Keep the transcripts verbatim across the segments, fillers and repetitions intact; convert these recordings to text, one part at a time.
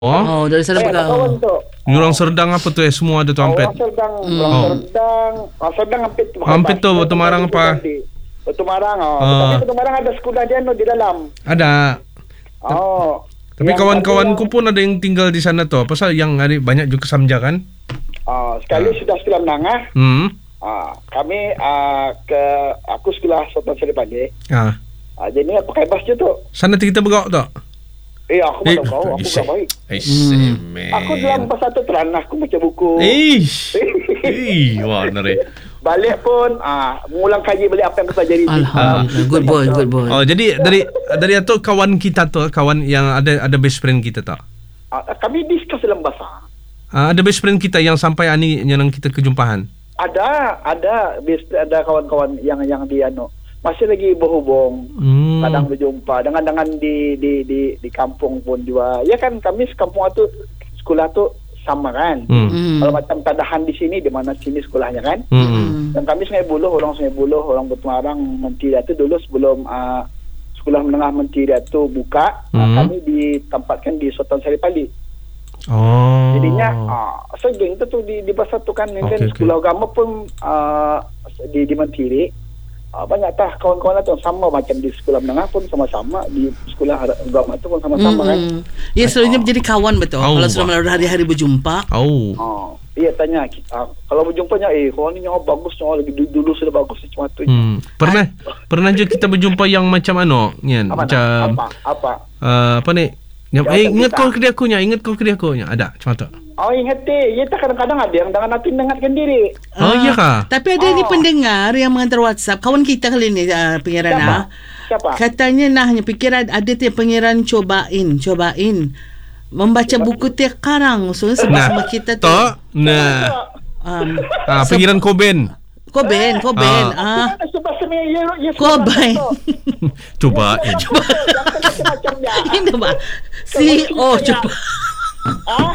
Oh, Oh, dari sana Banyak berkau. kawan tu. ni orang Serdang apa tu eh? Semua ada tu hampir. Orang Serdang, Hmm. orang Oh. Serdang, orang Serdang hampir tu. Hampir tu, Batu Marang apa? Batu Marang, oh. Ah. Tapi Batu Marang ada sekolah dia no, di dalam. Ada. Oh. Tapi Yang kawan-kawanku ada pun ada yang tinggal di sana tu. Pasal yang ada banyak juga Samja kan? yang, ah, sekali Ah. sudah sekolah menengah. Hmm. Ah, kami ah, ke aku sekolah Sultan Syarif Ali. Ah. Ah, jadi aku pakai bas je tu. Sana kita bergauk tak? Eh, aku Eh, tak tahu, aku isek. tak baik. Isek, Hmm. man. Aku dalam bas satu teranah, aku baca buku. Ish. Ih, wah, nari. Balik pun ah mengulang kaji balik apa yang aku pelajari. Alhamdulillah. Good boy, good boy. Oh, jadi dari dari itu kawan kita tu, kawan yang ada ada best friend kita tak? Ah, kami discuss dalam bahasa. Ah, ada best friend kita yang sampai ani yang kita kejumpahan. Ada, ada, bis- ada kawan-kawan yang yang di ano masih lagi berhubung. Hmm. Kadang berjumpa dengan dengan di di di di kampung pun juga. Ya kan kami sekampung tu sekolah tu sama kan. Hmm. Hmm. Kalau macam Tadahan di sini, di mana sini sekolahnya kan. Hmm. Hmm. Dan kami Sungai Buloh, orang Sungai Buloh, orang Batu Marang, Mentiri tu dulu sebelum uh, sekolah menengah Mentiri tu buka, uh, Hmm. kami ditempatkan di Sultan Syarif Ali. Oh. Jadinya uh, so geng tu tu di di pasar tu kan, okay, kan Okey, sekolah agama pun uh, di di Mentiri. Uh, banyak tah kawan-kawan tu sama macam di sekolah menengah pun sama-sama, di sekolah agama tu pun sama-sama kan. Hmm. Ya, selalunya menjadi kawan betul. Oh, Kalau wah. sudah melalui hari-hari berjumpa. Oh. Oh, iya tanya uh, kalau berjumpanya eh korang ni nyawa bagus, nyawa lagi dulu, dulu sudah bagus macam tu. Hmm. Pernah pernah je kita berjumpa yang macam ano, Nyan? Apa, Macam apa apa uh, apa ni? Yang, Yang eh, macam ingat kita. kau kedai aku nya, ingat kau kedai aku nya. Ada macam tu. Oh ingat eh, ya tak kadang-kadang ada yang dengan hati mendengarkan diri. Oh, iya kah? Tapi ada ni Oh. pendengar yang mengantar WhatsApp. Kawan kita kali ni, uh, pengiran Siapa? ah. Siapa? Katanya nah, pikiran ada tu pengiran cobain, cobain membaca buku tiap karang. So sama kita tu. Tok. Nah. Um, Ah, se- pengiran Koben. Koben, Koben. Ah. Sebab sebenarnya ya ya Koben. Coba. Ya, macam dia. Ini bah. C O coba. Ah?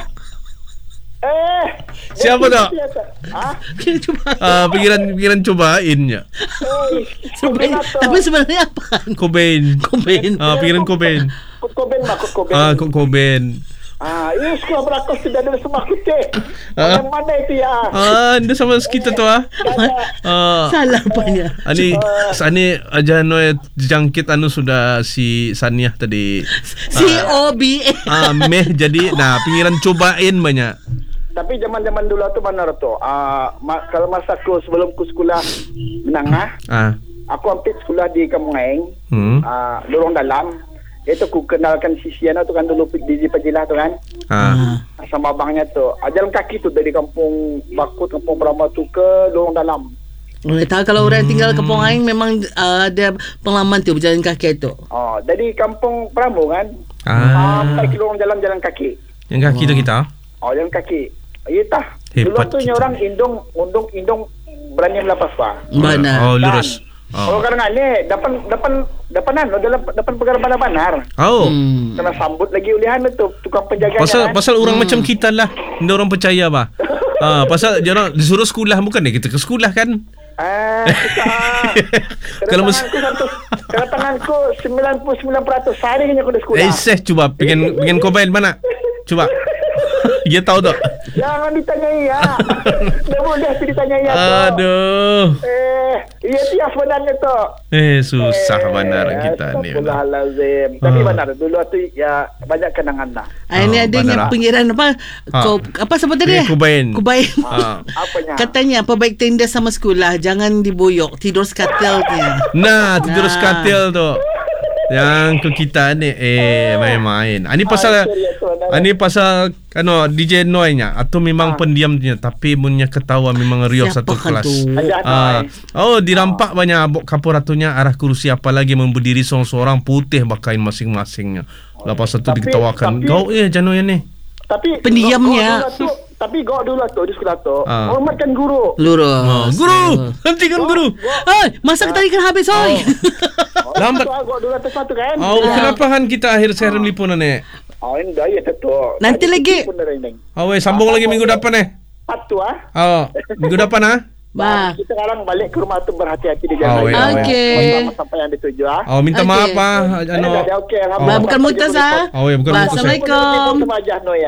Eh. Siapa tak? Ah? Kita cuba. Ah, pengiran pengiran cobain nya. Eh. Sebenarnya, tapi sebenarnya apa? Koben. Koben. Ah, pengiran Koben. Kut Koben lah, Kut Koben. Ah, Kok Koben. Ah, ini sekolah berakus sudah ada semua kita. Ah. Yang mana itu ya? Ah, anda sama kita tu ah. Ah. Salah apanya? Ani sani aja no jangkit anu sudah si Saniah tadi. C O B A. Ah, meh jadi nah pengiran cobain banyak. Tapi zaman-zaman dulu tu mana tu? Ah, ma- kalau masa aku sebelum aku sekolah menengah, Ah. aku hampir sekolah di Kampung Aeng, Hmm. ah, lorong dalam. Itu aku kenalkan si Siana tu kan dulu di di Pajilah tu kan. Ah. Sama abangnya tu. Ah, jalan kaki tu dari Kampung Bakut, Kampung Brahma tu ke lorong dalam. Boleh tahu kalau orang tinggal ke Kampung Aing memang uh, ada pengalaman tu berjalan kaki tu. Oh, dari Kampung Pramu kan. Ah. Sampai ke lorong jalan jalan kaki. Yang kaki tu kita. Oh, jalan kaki. Ya tah. Dulu Hebat tu kita. orang indung undung indung berani melapas pak. Benar. Oh, lurus. Oh, Oh. kadang ni depan depan depanan dalam depan perkara banar-banar. Oh. Hmm. Kena sambut lagi ulihan tu tukang penjaganya. Pasal kan? pasal orang macam kita lah. Nda orang percaya bah. Ah, pasal jangan disuruh sekolah bukan ni kita ke sekolah kan. Ah, kita. Kalau Kalau mas- tanganku satu, kalau tanganku sembilan puluh sembilan peratus sehari hanya aku dah sekolah. Eh, seh cuba pengen pengen kobain mana? Coba. Dia tahu tak? Jangan ditanyai ya. Dah boleh tu ditanyai ya. tu. Aduh. Eh, iya tiap sebenarnya tu. Eh, susah benar kita ni. benar. Astagfirullahalazim. Tapi Ah. benar dulu tu ya banyak kenangan lah. Ah, ini Ah, adanya benar lah. pengiran apa? Ah. Ko, apa sebut tadi? Pengiran Kubain. Kubain. Ah. Apanya? Katanya apa baik tenda sama sekolah, jangan diboyok, tidur skatilnya. Nah, tidur Nah. skatil tu. Yang ke kita ni eh main-main. Ani pasal Ah, serius, benar. ani pasal ano D J Noy nya atau memang Ah. pendiam dia tapi punya ketawa memang riuh Siapa satu kan kelas. tu? Ajak Ah, Noy. oh dirampak banyak abok kapuratunya arah kursi apalagi memberdiri seorang-seorang putih bakain masing-masingnya. Lepas itu Tapi- diketawakan. tapi- Kau eh jano yang ni. Tapi Pendiamnya. gua- gua dulu tu- tapi gua dulu tu di sekolah tu Ah. hormatkan guru. Lurus. Oh, guru, hentikan guru. Hai, masak tadi kan habis, oi. Lambat. Oh, gua dulu tu satu kan. Oh, kenapa kan kita akhir saya melipunan ni? Oh, ini dah ya tu. Nanti lagi. Oh, weh, sambung lagi minggu depan eh. Patu ah. Oh, minggu depan ah. Bah. Kita sekarang balik ke rumah tu berhati-hati di Oh, jalan. ya, Okey. Sampai yang dituju ah. Oh, minta Okey. maaf ah. Eh, Ano. dah, dah okey, Bah, alhamdulillah. bukan mutas ah. Oh, ya, bukan Bah, mutas, eh. Assalamualaikum. Terima kasih, Noya.